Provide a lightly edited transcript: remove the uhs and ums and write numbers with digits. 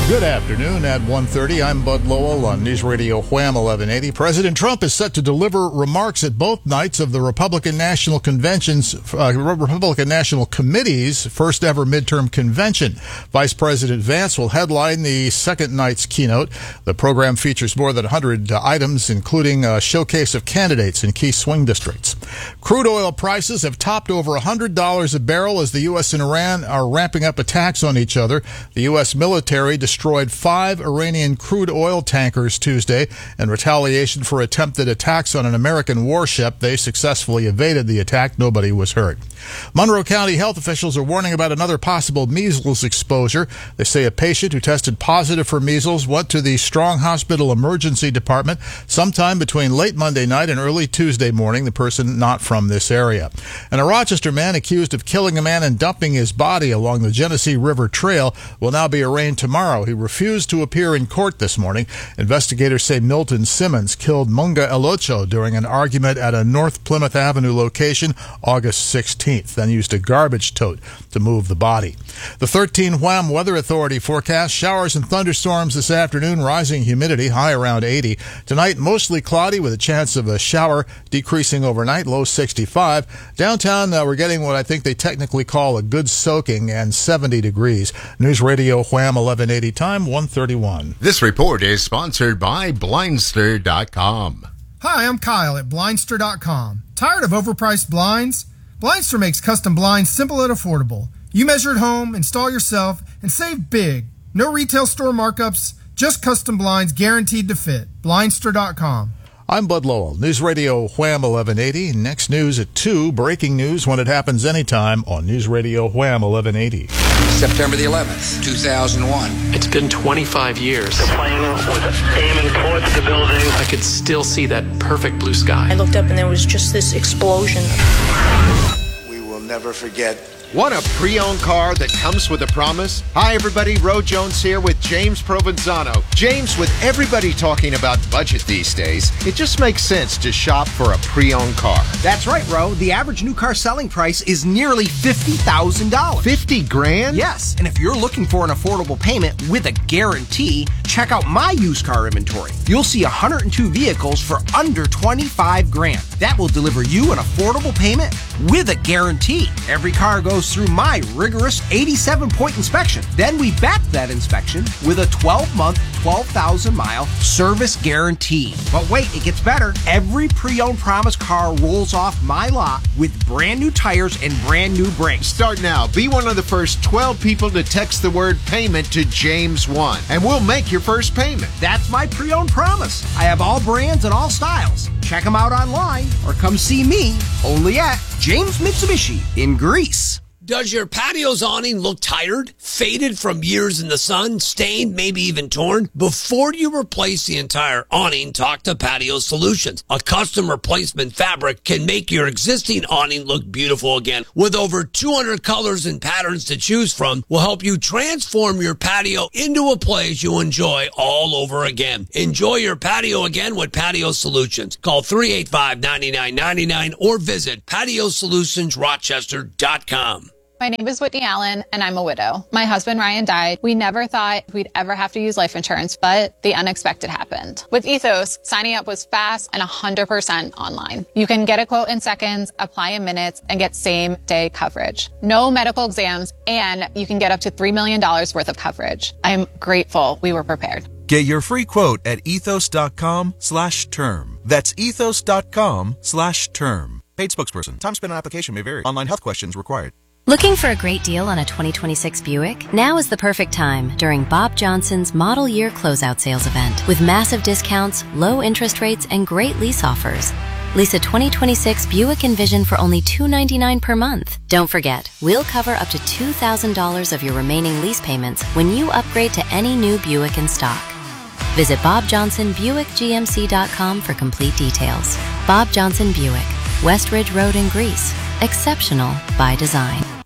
Good afternoon at 1:30. I'm Bud Lowell on News Radio Wham 1180. President Trump is set to deliver remarks at both nights of the Republican National Committee's first ever midterm convention. Vice President Vance will headline the second night's keynote. The program features more than 100 items, including a showcase of candidates in key swing districts. Crude oil prices have topped over $100 a barrel as the U.S. and Iran are ramping up attacks on each other. The U.S. military destroyed 5 Iranian crude oil tankers Tuesday in retaliation for attempted attacks on an American warship. They successfully evaded the attack. Nobody was hurt. Monroe County health officials are warning about another possible measles exposure. They say a patient who tested positive for measles went to the Strong Hospital Emergency Department sometime between late Monday night and early Tuesday morning, the person not from this area. And a Rochester man accused of killing a man and dumping his body along the Genesee River Trail will now be arraigned tomorrow. He refused to appear in court this morning. Investigators say Milton Simmons killed Munga Elocho during an argument at a North Plymouth Avenue location August 16th, then used a garbage tote to move the body. The 13 Wham Weather Authority forecast showers and thunderstorms this afternoon, rising humidity, high around 80. Tonight, mostly cloudy with a chance of a shower, decreasing overnight, low 65. Downtown, we're getting what I think they technically call a good soaking and 70 degrees. News Radio Wham 1180, time 1:31. This report is sponsored by Blindster.com. Hi, I'm Kyle at Blindster.com. Tired of overpriced blinds? Blindster makes custom blinds simple and affordable. You measure at home, install yourself, and save big. No retail store markups, just custom blinds guaranteed to fit. Blindster.com. I'm Bud Lowell, News Radio Wham 1180. Next news at 2, breaking news when it happens anytime on News Radio Wham 1180. September the 11th, 2001. It's been 25 years. The plane was aiming towards the building. I could still see that perfect blue sky. I looked up and there was just this explosion. We will never forget. Want a pre-owned car that comes with a promise? Hi everybody, Ro Jones here with James Provenzano. James, with everybody talking about budget these days, it just makes sense to shop for a pre-owned car. That's right, Ro. The average new car selling price is nearly $50,000. 50 grand? Yes, and if you're looking for an affordable payment with a guarantee, check out my used car inventory. You'll see 102 vehicles for under 25 grand. That will deliver you an affordable payment with a guarantee. Every car goes through my rigorous 87-point inspection. Then we back that inspection with a 12-month, 12,000-mile service guarantee. But wait, it gets better. Every pre-owned promise car rolls off my lot with brand new tires and brand new brakes. Start now. Be one of the first 12 people to text the word payment to James1, and we'll make your first payment. That's my pre-owned promise. I have all brands and all styles. Check them out online or come see me only at James Mitsubishi in Greece. Does your patio's awning look tired, faded from years in the sun, stained, maybe even torn? Before you replace the entire awning, talk to Patio Solutions. A custom replacement fabric can make your existing awning look beautiful again. With over 200 colors and patterns to choose from, will help you transform your patio into a place you enjoy all over again. Enjoy your patio again with Patio Solutions. Call 385-9999 or visit patiosolutionsrochester.com. My name is Whitney Allen, and I'm a widow. My husband, Ryan, died. We never thought we'd ever have to use life insurance, but the unexpected happened. With Ethos, signing up was fast and 100% online. You can get a quote in seconds, apply in minutes, and get same-day coverage. No medical exams, and you can get up to $3 million worth of coverage. I'm grateful we were prepared. Get your free quote at ethos.com/term. That's ethos.com/term. Paid spokesperson. Time spent on application may vary. Online health questions required. Looking for a great deal on a 2026 Buick? Now is the perfect time during Bob Johnson's Model Year Closeout Sales event. With massive discounts, low interest rates, and great lease offers. Lease a 2026 Buick Envision for only $299 per month. Don't forget, we'll cover up to $2,000 of your remaining lease payments when you upgrade to any new Buick in stock. Visit BobJohnsonBuickGMC.com for complete details. Bob Johnson Buick, West Ridge Road in Greece. Exceptional by design.